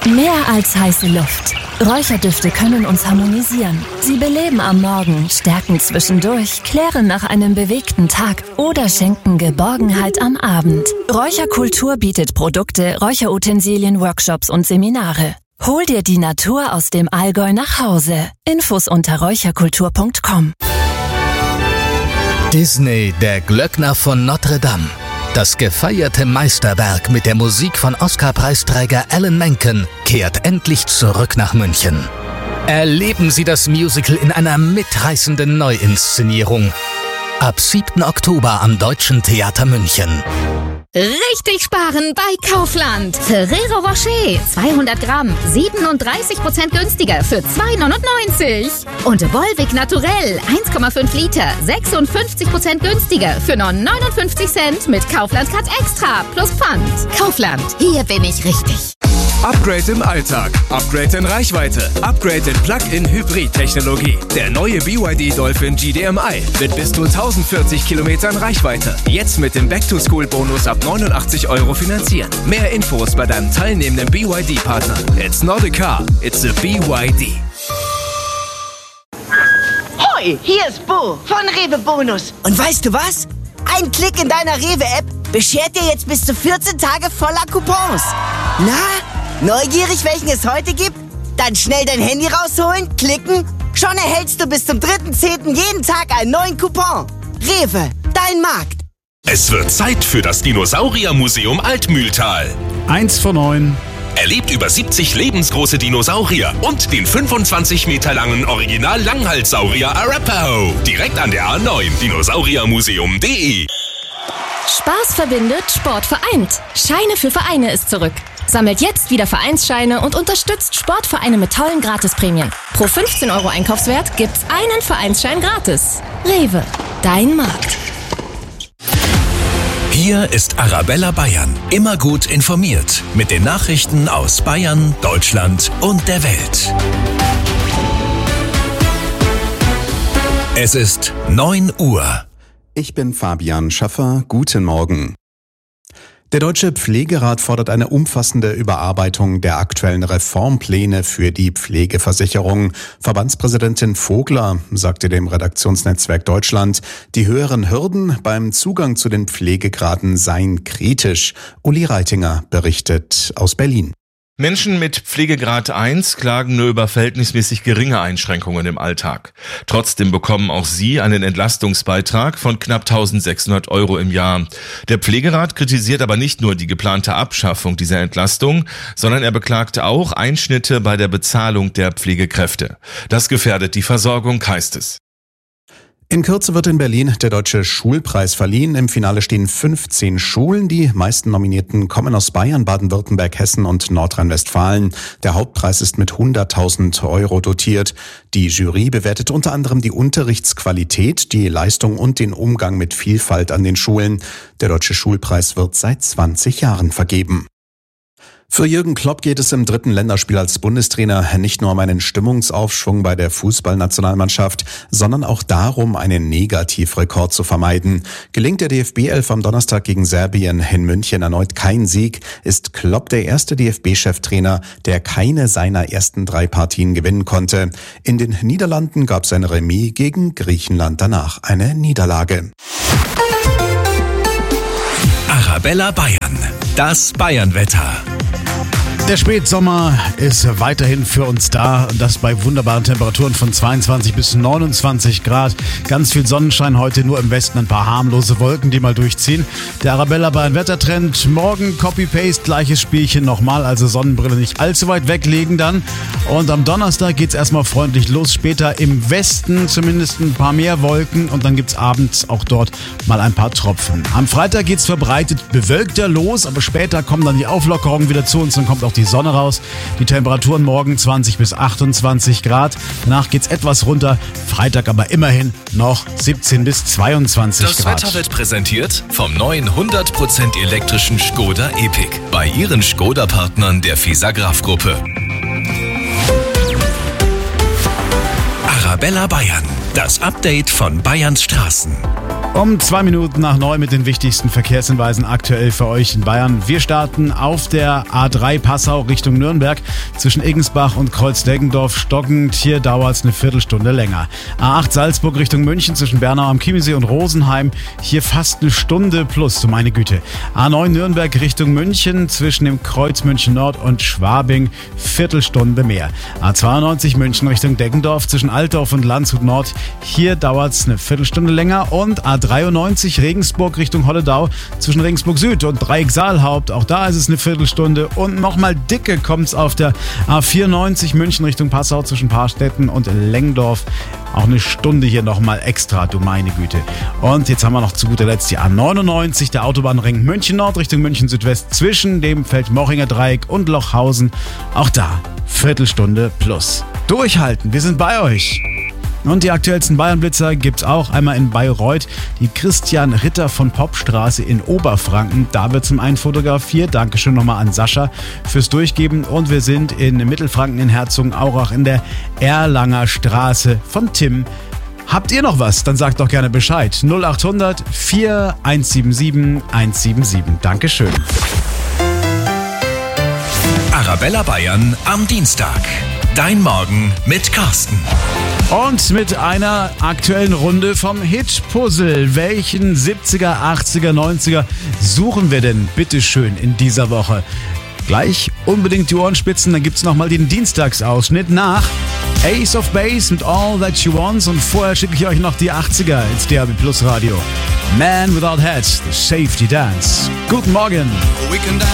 Mehr als heiße Luft. Räucherdüfte können uns harmonisieren. Sie beleben am Morgen, stärken zwischendurch, klären nach einem bewegten Tag oder schenken Geborgenheit am Abend. Räucherkultur bietet Produkte, Räucherutensilien, Workshops und Seminare. Hol dir die Natur aus dem Allgäu nach Hause. Infos unter räucherkultur.com. Disney, der Glöckner von Notre Dame. Das gefeierte Meisterwerk mit der Musik von Oscar-Preisträger Alan Menken kehrt endlich zurück nach München. Erleben Sie das Musical in einer mitreißenden Neuinszenierung. Ab 7. Oktober am Deutschen Theater München. Richtig sparen bei Kaufland. Ferrero Rocher, 200 Gramm, 37% günstiger für 2,99. Und Volvic Naturell, 1,5 Liter, 56% günstiger für nur 59 Cent mit Kaufland Cut Extra plus Pfand. Kaufland, hier bin ich richtig. Upgrade im Alltag, Upgrade in Reichweite, Upgrade in Plug-in-Hybrid-Technologie. Der neue BYD Dolphin GDMI mit bis zu 1040 Kilometern Reichweite. Jetzt mit dem Back-to-School-Bonus ab 89 € finanzieren. Mehr Infos bei deinem teilnehmenden BYD-Partner. It's not a car, it's a BYD. Hoi, hier ist Bo von Rewe Bonus. Und weißt du was? Ein Klick in deiner Rewe-App beschert dir jetzt bis zu 14 Tage voller Coupons. Na, neugierig, welchen es heute gibt? Dann schnell dein Handy rausholen, klicken. Schon erhältst du bis zum 3.10. jeden Tag einen neuen Coupon. Rewe, dein Markt. Es wird Zeit für das Dinosauriermuseum Altmühltal. 1 von 9. Erlebt über 70 lebensgroße Dinosaurier und den 25 Meter langen Original-Langhalssaurier Arapaho. Direkt an der A9, dinosauriermuseum.de. Spaß verbindet, Sport vereint. Scheine für Vereine ist zurück. Sammelt jetzt wieder Vereinsscheine und unterstützt Sportvereine mit tollen Gratisprämien. Pro 15 € Einkaufswert gibt's einen Vereinsschein gratis. Rewe, dein Markt. Hier ist Arabella Bayern. Immer gut informiert. Mit den Nachrichten aus Bayern, Deutschland und der Welt. Es ist 9 Uhr. Ich bin Fabian Schaffer. Guten Morgen. Der Deutsche Pflegerat fordert eine umfassende Überarbeitung der aktuellen Reformpläne für die Pflegeversicherung. Verbandspräsidentin Vogler sagte dem Redaktionsnetzwerk Deutschland, die höheren Hürden beim Zugang zu den Pflegegraden seien kritisch. Uli Reitinger berichtet aus Berlin. Menschen mit Pflegegrad 1 klagen nur über verhältnismäßig geringe Einschränkungen im Alltag. Trotzdem bekommen auch sie einen Entlastungsbeitrag von knapp 1.600 € im Jahr. Der Pflegerat kritisiert aber nicht nur die geplante Abschaffung dieser Entlastung, sondern er beklagt auch Einschnitte bei der Bezahlung der Pflegekräfte. Das gefährdet die Versorgung, heißt es. In Kürze wird in Berlin der Deutsche Schulpreis verliehen. Im Finale stehen 15 Schulen. Die meisten Nominierten kommen aus Bayern, Baden-Württemberg, Hessen und Nordrhein-Westfalen. Der Hauptpreis ist mit 100.000 € dotiert. Die Jury bewertet unter anderem die Unterrichtsqualität, die Leistung und den Umgang mit Vielfalt an den Schulen. Der Deutsche Schulpreis wird seit 20 Jahren vergeben. Für Jürgen Klopp geht es im 3. Länderspiel als Bundestrainer nicht nur um einen Stimmungsaufschwung bei der Fußballnationalmannschaft, sondern auch darum, einen Negativrekord zu vermeiden. Gelingt der DFB-Elf am Donnerstag gegen Serbien in München erneut kein Sieg, ist Klopp der erste DFB-Cheftrainer, der keine seiner ersten 3 Partien gewinnen konnte. In den Niederlanden gab es ein Remis, gegen Griechenland danach eine Niederlage. Arabella Bayern, das Bayernwetter. Der Spätsommer ist weiterhin für uns da, das bei wunderbaren Temperaturen von 22 bis 29 Grad. Ganz viel Sonnenschein heute, nur im Westen ein paar harmlose Wolken, die mal durchziehen. Der Arabella Bayern Wettertrend, morgen Copy-Paste, gleiches Spielchen nochmal, also Sonnenbrille nicht allzu weit weglegen dann. Und am Donnerstag geht's erstmal freundlich los, später im Westen zumindest ein paar mehr Wolken und dann gibt's abends auch dort mal ein paar Tropfen. Am Freitag geht's verbreitet bewölkter los, aber später kommen dann die Auflockerungen wieder zu uns, dann kommt auch die Sonne raus. Die Temperaturen morgen 20 bis 28 Grad. Danach geht's etwas runter. Freitag aber immerhin noch 17 bis 22 Grad. Das Wetter wird präsentiert vom neuen 100% elektrischen Škoda Epiq bei Ihren Škoda-Partnern der Fisagraph-Gruppe. Arabella Bayern, das Update von Bayerns Straßen. Um 2 Minuten nach 9 mit den wichtigsten Verkehrshinweisen aktuell für euch in Bayern. Wir starten auf der A3 Passau Richtung Nürnberg zwischen Eggensbach und Kreuz-Deggendorf stockend. Hier dauert es eine Viertelstunde länger. A8 Salzburg Richtung München zwischen Bernau am Chiemsee und Rosenheim. Hier fast eine Stunde plus, du meine Güte. A9 Nürnberg Richtung München zwischen dem Kreuz München Nord und Schwabing. Viertelstunde mehr. A92 München Richtung Deggendorf zwischen Altdorf und Landshut Nord. Hier dauert es eine Viertelstunde länger. Und A93 Regensburg Richtung Holledau zwischen Regensburg Süd und Dreieck-Saalhaupt. Auch da ist es eine Viertelstunde. Und nochmal dicke kommt es auf der A94 München Richtung Passau zwischen Paarstetten und Lengdorf. Auch eine Stunde hier nochmal extra, du meine Güte. Und jetzt haben wir noch zu guter Letzt die A99, der Autobahnring München Nord Richtung München Südwest zwischen dem Feldmochinger Dreieck und Lochhausen. Auch da Viertelstunde plus. Durchhalten, wir sind bei euch. Und die aktuellsten Bayernblitzer gibt's auch einmal in Bayreuth, die Christian Ritter von Popstraße in Oberfranken. Da wird zum einen fotografiert. Dankeschön nochmal an Sascha fürs Durchgeben. Und wir sind in Mittelfranken in Herzogenaurach in der Erlanger Straße von Tim. Habt ihr noch was? Dann sagt doch gerne Bescheid. 0800 4177 177. Dankeschön. Arabella Bayern am Dienstag. Dein Morgen mit Carsten. Und mit einer aktuellen Runde vom Hit-Puzzle. Welchen 70er, 80er, 90er suchen wir denn bitteschön in dieser Woche? Gleich unbedingt die Ohrenspitzen, dann gibt's nochmal den Dienstagsausschnitt nach Ace of Base mit All That She Wants. Und vorher schicke ich euch noch die 80er ins DAB Plus Radio. Man Without Hat, The Safety Dance. Guten Morgen.